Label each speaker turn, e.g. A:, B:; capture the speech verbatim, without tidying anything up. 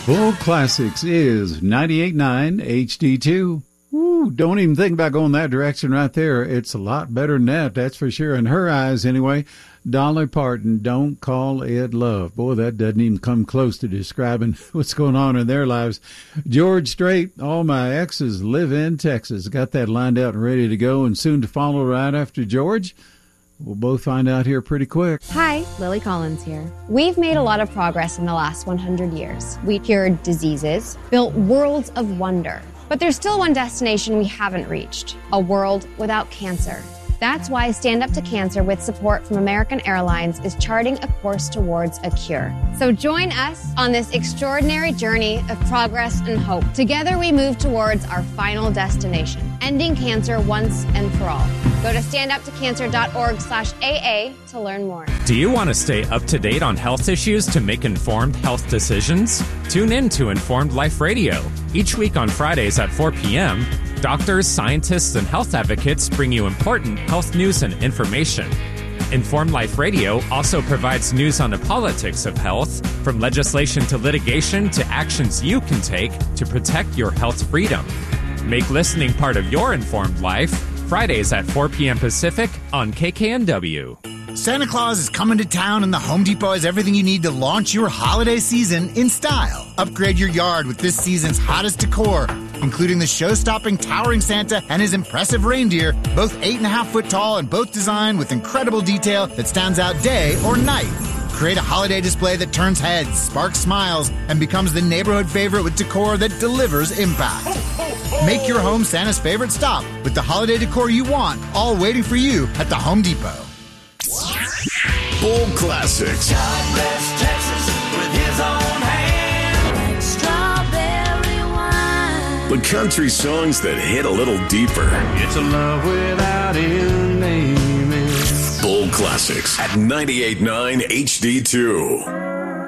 A: Bull Classics is ninety-eight point nine H D two. Ooh, don't even think about going that direction right there. It's a lot better than that, that's for sure. In her eyes, anyway. Dolly Parton, Don't Call It Love. Boy, that doesn't even come close to describing what's going on in their lives. George Strait, All My Exes Live in Texas. Got that lined out and ready to go, and soon to follow right after George. We'll both find out here pretty quick.
B: Hi, Lily Collins here. We've made a lot of progress in the last one hundred years. We cured diseases, built worlds of wonder. But there's still one destination we haven't reached, a world without cancer. That's why Stand Up to Cancer, with support from American Airlines, is charting a course towards a cure. So join us on this extraordinary journey of progress and hope. Together we move towards our final destination, ending cancer once and for all. Go to standuptocancer.org slash AA to learn more.
C: Do you want to stay up to date on health issues to make informed health decisions? Tune in to Informed Life Radio. Each week on Fridays at four p.m., doctors, scientists, and health advocates bring you important health news and information. Informed Life Radio also provides news on the politics of health, from legislation to litigation to actions you can take to protect your health freedom. Make listening part of your informed life. Fridays at four p.m. Pacific on K K N W.
D: Santa Claus is coming to town, and the Home Depot has everything you need to launch your holiday season in style. Upgrade your yard with this season's hottest decor, including the show-stopping towering Santa and his impressive reindeer, both eight and a half foot tall and both designed with incredible detail that stands out day or night. Create a holiday display that turns heads, sparks smiles, and becomes the neighborhood favorite with decor that delivers impact. Make your home Santa's favorite stop with the holiday decor you want, all waiting for you at the Home Depot.
E: Bull Classics.
F: God bless Texas with his own hand. Like strawberry wine.
E: The country songs that hit a little deeper.
G: It's a love without end, amen.
E: Bull Classics at ninety-eight point nine H D two.